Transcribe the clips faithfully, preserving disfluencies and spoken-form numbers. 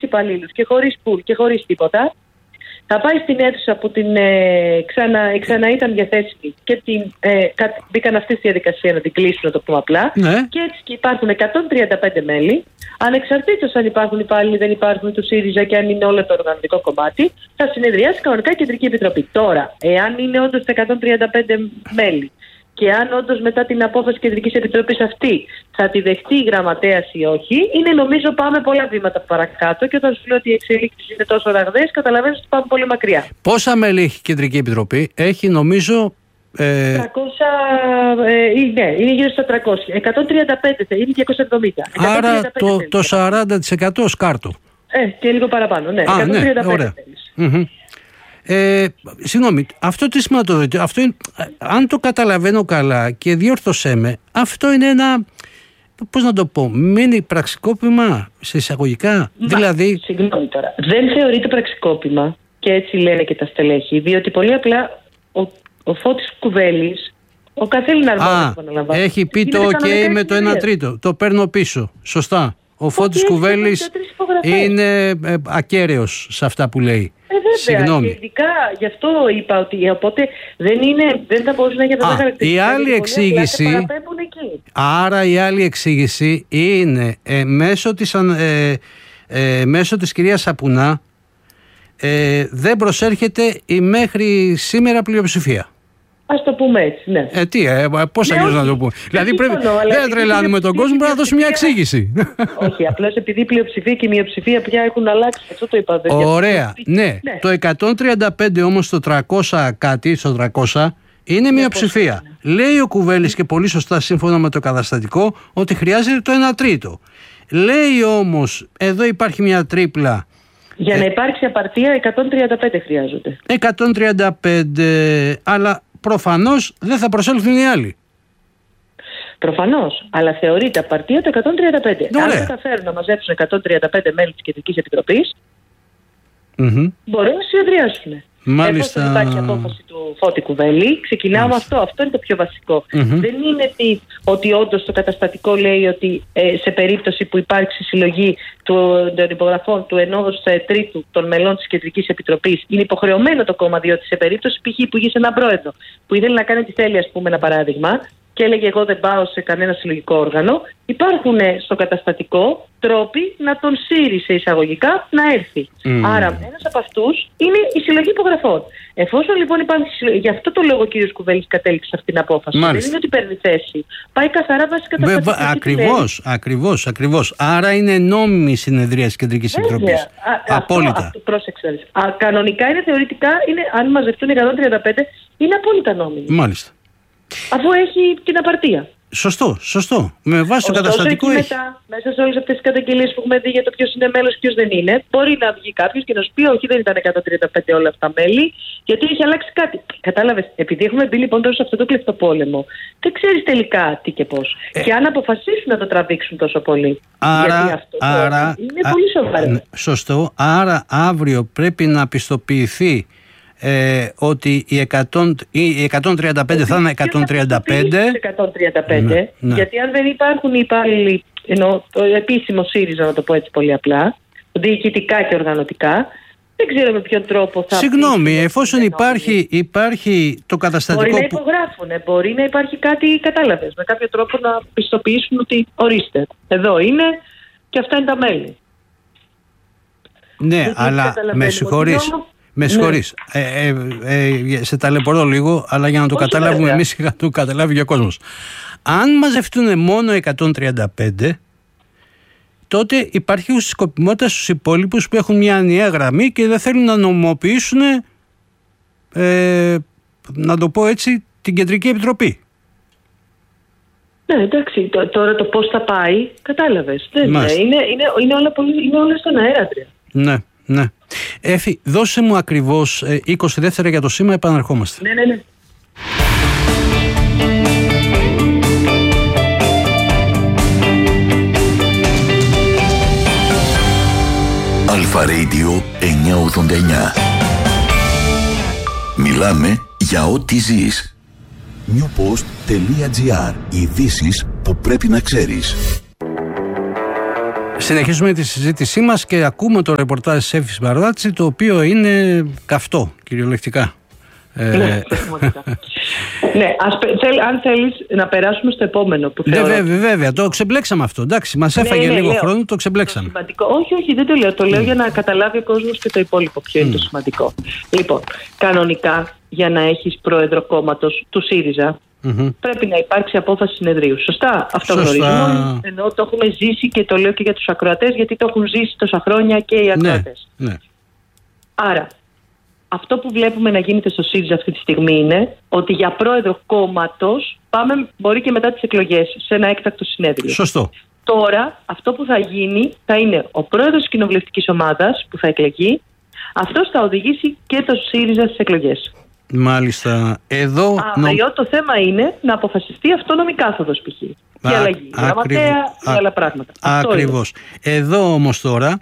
υπαλλήλους και χωρίς πουλ και χωρίς τίποτα. Θα πάει στην αίθουσα που την ε, ξανά, ξανά ήταν διαθέσιμη και την, ε, κα, μπήκαν αυτή στη διαδικασία να την κλείσουν, να το πούμε απλά. Ναι. Και έτσι και υπάρχουν εκατόν τριάντα πέντε μέλη. Ανεξαρτήτως αν υπάρχουν υπάλληλοι, δεν υπάρχουν του ΣΥΡΙΖΑ και αν είναι όλο το οργανωτικό κομμάτι, θα συνεδριάσει κανονικά η Κεντρική Επιτροπή. Τώρα, εάν είναι όντως τα εκατόν τριάντα πέντε μέλη και αν όντως μετά την απόφαση Κεντρικής Επιτροπής αυτή θα τη δεχτεί η γραμματέας ή όχι, είναι νομίζω πάμε πολλά βήματα παρακάτω και όταν σου λέω ότι οι εξελίξεις είναι τόσο ραγδαίες, καταλαβαίνεις ότι πάμε πολύ μακριά. Πόσα μέλη έχει η Κεντρική Επιτροπή? Έχει νομίζω... Ε... τριακόσια, ε, ναι, είναι γύρω στα τριακόσια. εκατόν τριάντα πέντε είναι διακόσια εβδομήντα. Άρα το, το σαράντα τοις εκατό σκάρτο. Ε, και λίγο παραπάνω, ναι. Α, εκατόν τριάντα πέντε ναι, ωραία. Ε, συγγνώμη, αυτό τι σηματοδοτεί, αυτό είναι, αν το καταλαβαίνω καλά και διόρθωσέ με, αυτό είναι ένα, πώς να το πω, μίνι πραξικόπημα σε εισαγωγικά. Μα, δηλαδή... Συγγνώμη τώρα, δεν θεωρείται πραξικόπημα και έτσι λένε και τα στελέχη, διότι πολύ απλά ο, ο Φώτης Κουβέλης, ο Καθήλυνα Αρμόδιος που αναλαμβάνει, έχει πει το ok με το ένα τρίτο, το παίρνω πίσω, σωστά. Ο Φώτης Κουβέλης είναι ε, ακέραιος σε αυτά που λέει. Ε, βέβαια, συγγνώμη. Και ειδικά γι' αυτό είπα ότι οπότε δεν, είναι, δεν θα μπορούσε να έχει αυτά τα χαρακτηριστικά. Η άλλη εξήγηση, άρα η άλλη εξήγηση είναι ε, μέσω, της, ε, ε, μέσω της κυρίας Σαπουνά ε, δεν προσέρχεται η μέχρι σήμερα πλειοψηφία. Ας το πούμε έτσι, ναι. Ε, τι, ε, πώς αλλιώς να το πούμε. Δηλαδή πρέπει, δεν τρελάνουμε τον κόσμο, πρέπει να δώσουμε μια εξήγηση. Όχι, απλώς επειδή η πλειοψηφία και η μειοψηφία πια έχουν αλλάξει. Αυτό το είπα. Ωραία, ναι. ναι. Το εκατόν τριάντα πέντε όμως στο τριακόσια κάτι, στο τριακόσια, είναι μειοψηφία. Λέει ο Κουβέλης και πολύ σωστά σύμφωνα με το καταστατικό ότι χρειάζεται το ένα τρίτο. Λέει όμως, εδώ υπάρχει μια τρίπλα. Για να υπάρξει απαρτία εκατόν τριάντα πέντε χρειάζονται. εκατόν τριάντα πέντε, αλλά προφανώς δεν θα προσέλθουν οι άλλοι. Προφανώς, αλλά θεωρείται απαρτία το εκατόν τριάντα πέντε. Ωραία. Αν καταφέρουν να μαζέψουν εκατόν τριάντα πέντε μέλη της Κεντρικής Επιτροπής, mm-hmm. μπορούν να συνεδριάσουν. Μάλιστα. Εφόσον υπάρχει απόφαση του Φώτη Κουβέλη, ξεκινάω με αυτό. Αυτό είναι το πιο βασικό. Mm-hmm. Δεν είναι τι, ότι όντως το καταστατικό λέει ότι ε, σε περίπτωση που υπάρξει συλλογή του, των υπογραφών του ενός τρίτου των μελών της Κεντρικής Επιτροπής, είναι υποχρεωμένο το κόμμα, διότι σε περίπτωση π.χ. που είχε έναν πρόεδρο που ήθελε να κάνει τη θέλεια, ας πούμε, ένα παράδειγμα, και έλεγε εγώ δεν πάω σε κανένα συλλογικό όργανο, υπάρχουν στο καταστατικό τρόποι να τον σύρει σε εισαγωγικά να έρθει. Mm. Άρα ένας από αυτούς είναι η συλλογή υπογραφών. Εφόσον λοιπόν υπάρχει συλλογή, γι' αυτό το λόγο ο κ. Κουβέλης κατέληξε αυτή την απόφαση. Μάλιστα. Δεν είναι ότι παίρνει θέση. Πάει καθαρά βάσει καταστατικού. Ακριβώς, ακριβώς, ακριβώς. Άρα είναι νόμιμη η συνεδρία της Κεντρικής Επιτροπής. Απόλυτα. Αυτό, πρόσεξε. Α, κανονικά είναι θεωρητικά, είναι, αν μαζευτούν εκατόν τριάντα πέντε, είναι απόλυτα νόμιμη. Μάλιστα. Αφού έχει την απαρτία. Σωστό, σωστό. Με βάση το καταστατικό έχει. Μετά, μέσα σε όλες αυτές τις καταγγελίες που έχουμε δει για το ποιος είναι μέλος και ποιος δεν είναι, μπορεί να βγει κάποιος και να σου πει: όχι, δεν ήταν εκατόν τριάντα πέντε όλα αυτά μέλη, γιατί έχει αλλάξει κάτι. Κατάλαβες, επειδή έχουμε μπει λοιπόν τώρα σε αυτό το κλεφτοπόλεμο, δεν ξέρεις τελικά τι και πώς. Ε, και αν αποφασίσουν να το τραβήξουν τόσο πολύ. Άρα, γιατί αυτό άρα, είναι α, πολύ σοβαρό. Σωστό. Άρα αύριο πρέπει να πιστοποιηθεί. Ε, ότι οι, εκατό, οι εκατόν τριάντα πέντε θα είναι εκατόν τριάντα πέντε. εκατόν τριάντα πέντε ναι, ναι. Γιατί αν δεν υπάρχουν οι υπάλληλοι, ενώ το επίσημο ΣΥΡΙΖΑ, να το πω έτσι πολύ απλά, διοικητικά και οργανωτικά, δεν ξέρω με ποιον τρόπο θα. Συγγνώμη, εφόσον υπάρχει, υπάρχει το καταστατικό. Μπορεί να υπογράφουν, που... μπορεί να υπάρχει κάτι, κατάλαβες, με κάποιο τρόπο να πιστοποιήσουν ότι ορίστε, εδώ είναι και αυτά είναι τα μέλη. Ναι, δεν αλλά με συγχωρείς. Με συγχωρείς, ναι. ε, ε, ε, σε ταλαιπωρώ λίγο, αλλά για να το όχι καταλάβουμε βέβαια. Εμείς και να το καταλάβει και ο κόσμος. Αν μαζευτούν μόνο εκατόν τριάντα πέντε, τότε υπάρχει σκοπιμότητα στους υπόλοιπους που έχουν μια ενιαία γραμμή και δεν θέλουν να νομιμοποιήσουν, ε, να το πω έτσι, την Κεντρική Επιτροπή. Ναι, εντάξει, τώρα το πώς θα πάει, κατάλαβες. Δεν είναι, είναι, είναι, όλα πολύ, είναι όλα στον αέρα. Ναι, ναι. Έφη, δώσε μου ακριβώς ε, είκοσι δεύτερα για το σήμα, επαναρχόμαστε. Ναι, ναι, ναι. Αλφα Radio εννιακόσια ογδόντα εννιά. Μιλάμε για ό,τι ζεις. newpost.gr. Ειδήσεις που πρέπει να ξέρεις. Συνεχίζουμε τη συζήτησή μας και ακούμε το ρεπορτάζ της Εύης Μπαρδάτση, το οποίο είναι καυτό, κυριολεκτικά. Ναι, ναι, ας, θέλ, αν θέλεις να περάσουμε στο επόμενο που θέλω. Ναι, βέβαια, βέβαια, το ξεμπλέξαμε αυτό. Εντάξει, μας έφαγε ναι, ναι, λίγο λέω, χρόνο, το ξεμπλέξαμε. Το όχι, όχι, δεν το λέω. Το λέω mm. για να καταλάβει ο κόσμος και το υπόλοιπο ποιο mm. είναι το σημαντικό. Λοιπόν, κανονικά για να έχεις πρόεδρο κόμματος του ΣΥΡΙΖΑ mm-hmm. πρέπει να υπάρξει απόφαση συνεδρίου. Σωστά, αυτό Σωστά. γνωρίζουμε. Ενώ το έχουμε ζήσει και το λέω και για τους ακροατές, γιατί το έχουν ζήσει τόσα χρόνια και οι ακροατές. Ναι, ναι. Άρα, αυτό που βλέπουμε να γίνεται στο ΣΥΡΙΖΑ αυτή τη στιγμή είναι ότι για πρόεδρο κόμματος πάμε, μπορεί και μετά τις εκλογές, σε ένα έκτακτο συνέδριο. Σωστό. Τώρα, αυτό που θα γίνει θα είναι ο πρόεδρος της κοινοβουλευτικής ομάδας που θα εκλεγεί, αυτός θα οδηγήσει και το ΣΥΡΙΖΑ στις εκλογές. Μάλιστα. Εδώ. Αύριο νο... το θέμα είναι να αποφασιστεί αυτόνομη κάθοδος π.χ. Η αλλαγή. Γραμματέα και άλλα πράγματα. Ακριβώς. Εδώ όμως τώρα.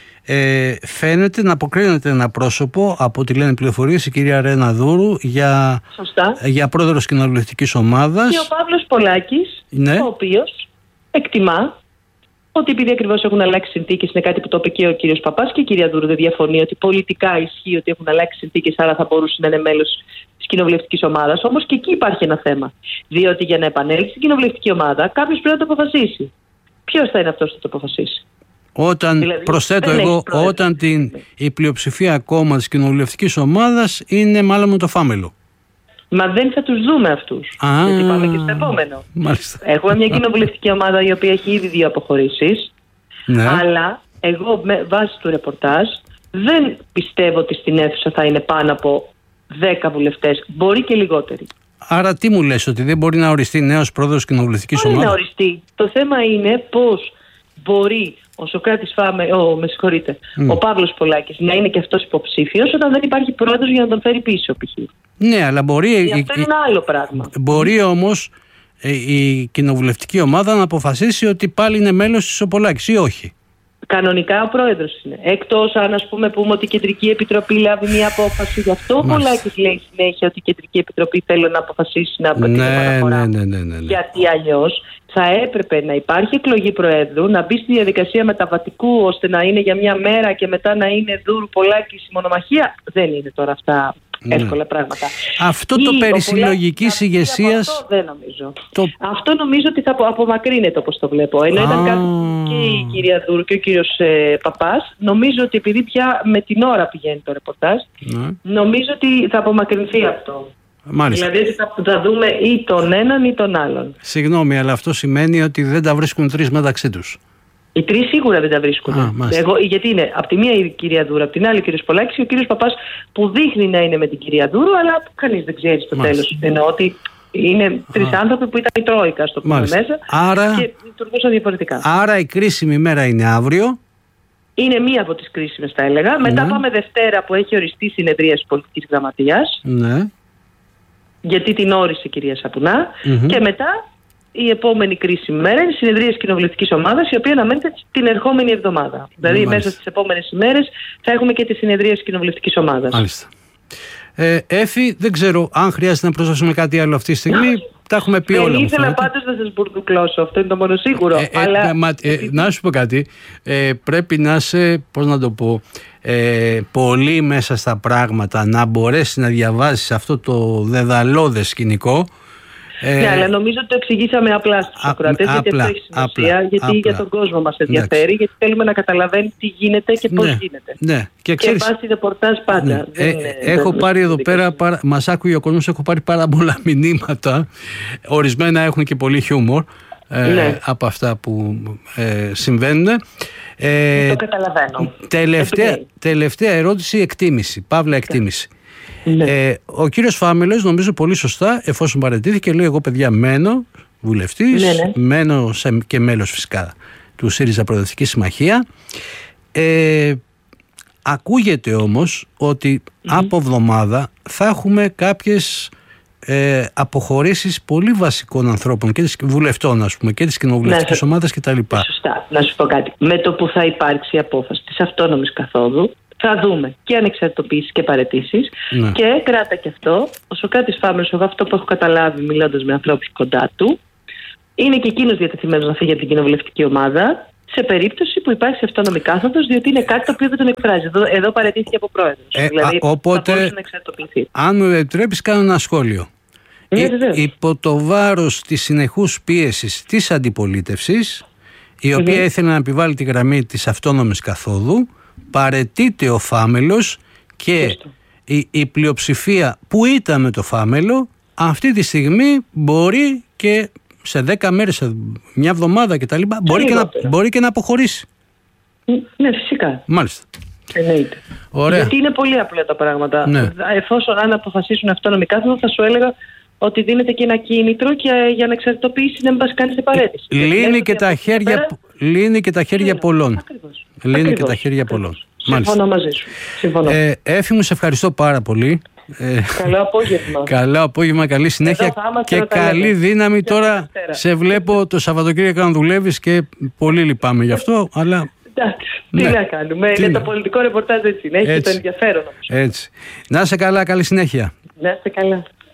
Ε, φαίνεται να αποκρίνεται ένα πρόσωπο από ό,τι λένε πληροφορίες, η κυρία Ρένα Δούρου για, για πρόεδρος κοινοβουλευτικής ομάδας και ο Παύλος Πολάκης, ναι. ο οποίος εκτιμά ότι επειδή ακριβώς έχουν αλλάξει συνθήκες, είναι κάτι που το είπε και ο κύριος Παπάς και η κυρία Δούρου δεν διαφωνεί ότι πολιτικά ισχύει ότι έχουν αλλάξει συνθήκες, άρα θα μπορούσε να είναι μέλος της κοινοβουλευτικής ομάδας. Όμως και εκεί υπάρχει ένα θέμα. Διότι για να επανέλθει στην κοινοβουλευτική ομάδα κάποιος πρέπει να το αποφασίσει. Ποιος θα είναι αυτός που θα το αποφασίσει? Όταν, δηλαδή, προσθέτω εγώ, όταν την, η πλειοψηφία ακόμα της κοινοβουλευτικής ομάδας είναι μάλλον με το φάμελο. Μα δεν θα τους δούμε αυτούς. Α, γιατί πάμε και στο επόμενο. Μάλιστα. Έχουμε μια κοινοβουλευτική ομάδα η οποία έχει ήδη δύο αποχωρήσεις. Ναι. Αλλά εγώ με βάση του ρεπορτάζ δεν πιστεύω ότι στην αίθουσα θα είναι πάνω από δέκα βουλευτές. Μπορεί και λιγότεροι. Άρα τι μου λες, ότι δεν μπορεί να οριστεί νέος πρόεδρος κοινοβουλευτικής ομάδας? Μπορεί να οριστεί. Το θέμα είναι πώς μπορεί ο Σωκράτης Φάμε, ο, με συγχωρείτε, mm. ο Παύλος Πολάκης να είναι και αυτός υποψήφιος όταν δεν υπάρχει πρόεδρος για να τον φέρει πίσω π.χ. Ναι, αλλά μπορεί. Και αυτό η, είναι ένα άλλο πράγμα. Μπορεί όμως η κοινοβουλευτική ομάδα να αποφασίσει ότι πάλι είναι μέλος της ο Πολάκης ή όχι. Κανονικά ο πρόεδρος είναι. Εκτός αν, ας πούμε, πούμε ότι η Κεντρική Επιτροπή λάβει μια απόφαση. Γι' αυτό ο Πολάκης λέει συνέχεια ότι η Κεντρική Επιτροπή θέλει να αποφασίσει να αποφασίσει. Ναι, ναι, ναι, ναι, ναι. Γιατί αλλιώς θα έπρεπε να υπάρχει εκλογή Προέδρου, να μπει στη διαδικασία μεταβατικού ώστε να είναι για μια μέρα και μετά να είναι Δούρου Πολάκης η μονομαχία. Δεν είναι τώρα αυτά εύκολα ναι. πράγματα. Αυτό το περί συλλογικής ηγεσίας. Αυτό δεν νομίζω. Το... Αυτό νομίζω ότι θα απομακρύνεται όπως το βλέπω. Ενώ ήταν κάτι και η κυρία Δούρου και ο κύριος ε, Παπάς. Νομίζω ότι επειδή πια με την ώρα πηγαίνει το ρεπορτάζ, ναι. νομίζω ότι θα απομακρυνθεί αυτό. Μάλιστα. Δηλαδή θα, θα δούμε ή τον έναν ή τον άλλον. Συγγνώμη, αλλά αυτό σημαίνει ότι δεν τα βρίσκουν τρεις μεταξύ τους. Οι τρεις σίγουρα δεν τα βρίσκουν. Α, Εγώ, γιατί είναι από τη μία η κυρία Δούρου, από την άλλη ο κύριος Πολάκης και ο κύριος Παπάς που δείχνει να είναι με την κυρία Δούρου, αλλά κανείς δεν ξέρει στο τέλος. Εννοώ ότι είναι τρεις άνθρωποι που ήταν η Τρόικα στο πούμε μέσα άρα, και λειτουργούσαν διαφορετικά. Άρα η κρίσιμη μέρα είναι αύριο. Είναι μία από τις κρίσιμες, θα έλεγα. Ναι. Μετά πάμε Δευτέρα που έχει οριστεί συνεδρίαση πολιτικής γραμματείας. Ναι. Γιατί την όρισε η κυρία Σαπουνά. Mm-hmm. Και μετά η επόμενη κρίσιμη μέρα είναι η συνεδρίαση κοινοβουλευτικής ομάδας, η οποία αναμένεται την ερχόμενη εβδομάδα. Δηλαδή, mm-hmm. μέσα στις επόμενες ημέρες θα έχουμε και τη συνεδρίαση κοινοβουλευτικής ομάδας. Μάλιστα. Ε, Έφη, δεν ξέρω αν χρειάζεται να προσθέσουμε κάτι άλλο αυτή τη στιγμή. Τα έχουμε πει όλα. Δεν ήθελα πάντως να σας μπουρδουκλώσω, αυτό είναι το μόνο σίγουρο. Ε, αλλά... ε, μα, ε, να σου πω κάτι. Ε, πρέπει να είσαι, πώς να το πω, ε, πολύ μέσα στα πράγματα, να μπορέσει να διαβάσεις αυτό το δεδαλώδες σκηνικό. Ε, ναι, αλλά νομίζω ότι το εξηγήσαμε απλά στους ακροατές, γιατί αυτό έχει σημασία, απλά, γιατί απλά. για τον κόσμο μας ενδιαφέρει, ναι. γιατί θέλουμε να καταλαβαίνει τι γίνεται και πώς ναι, γίνεται. Ναι. Και, και βάσει ρεπορτάζ πάντα. Ναι. Ε, είναι, έχω πάρει εδώ πέρα, παρα, μας άκουγε ο κόσμος, έχω πάρει πάρα πολλά μηνύματα, ορισμένα έχουν και πολύ χιούμορ ε, ναι. από αυτά που ε, συμβαίνουν. Ε, το καταλαβαίνω. Τελευταία, τελευταία ερώτηση, εκτίμηση, παύλα εκτίμηση. Ναι. Ε, ο κύριος Φάμελος, νομίζω πολύ σωστά, εφόσον παραιτήθηκε, λέει: εγώ παιδιά μένω βουλευτής, ναι, ναι. μένω σε, και μέλος φυσικά του ΣΥΡΙΖΑ Προοδευτική Συμμαχία. Ε, ακούγεται όμως ότι mm-hmm. από εβδομάδα θα έχουμε κάποιες ε, αποχωρήσεις πολύ βασικών ανθρώπων και της βουλευτών, ας πούμε, και της κοινοβουλευτικής ναι, ομάδας κτλ. Σωστά. Να σου πω κάτι. Με το που θα υπάρξει απόφαση της αυτόνομης καθόδου, θα δούμε και ανεξαρτητοποίησεις και παραιτήσεις ναι. και κράτα και αυτό. Ο Σωκράτης Φάμελος, εγώ αυτό που έχω καταλάβει μιλώντας με ανθρώπους κοντά του, είναι και εκείνος διατεθειμένος να φύγει από την κοινοβουλευτική ομάδα σε περίπτωση που υπάρχει αυτόνομη κάθοδος, διότι είναι κάτι το οποίο δεν τον εκφράζει. Εδώ, εδώ παραιτήθηκε από πρόεδρος. Ε, δηλαδή, α, οπότε, αν μου επιτρέπεις, κάνω ένα σχόλιο. Ναι, Υ, υπό το βάρος της συνεχούς πίεσης της αντιπολίτευσης, η οποία mm-hmm. ήθελε να επιβάλλει τη γραμμή της αυτόνομης καθόδου, παραιτείται ο Φάμελος και η, η πλειοψηφία που ήταν με το Φάμελο αυτή τη στιγμή μπορεί και σε δέκα μέρες, σε μια εβδομάδα κτλ. Μπορεί, και να, μπορεί και να αποχωρήσει. Ναι, φυσικά. Μάλιστα. Εννοείται. Ωραία. Γιατί είναι πολύ απλά τα πράγματα. Ναι. Εφόσον αν αποφασίσουν αυτόνομη κάθοδο, θα σου έλεγα ότι δίνεται και ένα κίνητρο και για να εξαρτητοποιήσει να μην πας κανείς την παρέτηση. Λύνει και, τα χέρια, πέρα... λύνει και τα χέρια είναι. πολλών. Ακριβώς. Λύνει Ακριβώς. και τα χέρια πολλών. Συμφωνώ μαζί σου. Συμφωνώ. Ε, Έφη μου, σε ευχαριστώ πάρα πολύ. Ε, καλό απόγευμα. Καλό απόγευμα, καλή συνέχεια και καλή δύναμη. Τώρα σε βλέπω το Σαββατοκύριακο να δουλεύεις και πολύ λυπάμαι γι' αυτό, αλλά... Εντάξει, τι ναι. να κάνουμε. Τι... Είναι το πολιτικό ρεπορτάζ έτσι είναι. Έχει το ενδιαφέρον όμως. Έτσι. Να είσαι καλά, καλή συνέχεια. Να είσαι καλά.